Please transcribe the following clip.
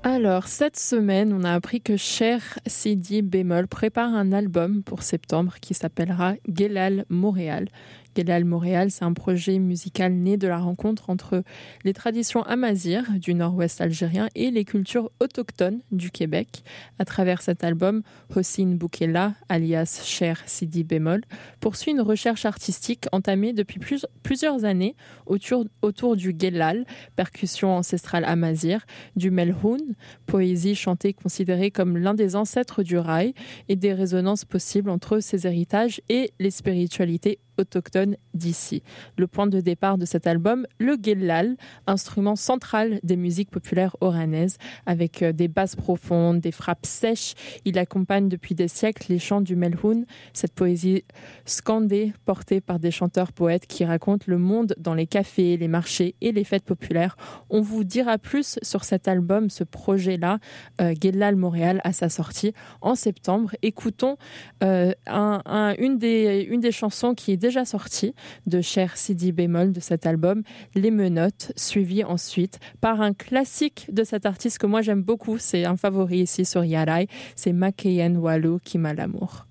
Alors, cette semaine, on a appris que Cher Sidi Bémol prépare un album pour septembre qui s'appellera Guelal Montréal. Guelal Montréal, c'est un projet musical né de la rencontre entre les traditions amazirs du nord-ouest algérien et les cultures autochtones du Québec. À travers cet album, Hossein Boukella, alias Cher Sidi Bémol, poursuit une recherche artistique entamée depuis plusieurs années autour du Guelal, percussion ancestrale amazir, du Melhoun, poésie chantée considérée comme l'un des ancêtres du raï, et des résonances possibles entre ces héritages et les spiritualités autochtones d'ici. Le point de départ de cet album, le guellal, instrument central des musiques populaires oranaises, avec des basses profondes, des frappes sèches. Il accompagne depuis des siècles les chants du Melhoun, cette poésie scandée, portée par des chanteurs-poètes qui racontent le monde dans les cafés, les marchés et les fêtes populaires. On vous dira plus sur cet album, ce projet-là, Guellal Montréal, à sa sortie en septembre. Écoutons une des chansons qui est déjà sortie de Cher Sidi Bémol de cet album, Les Menottes, suivi ensuite par un classique de cet artiste que moi j'aime beaucoup, c'est un favori ici sur Yarai, c'est Makeyen Walou qui m'a l'amour.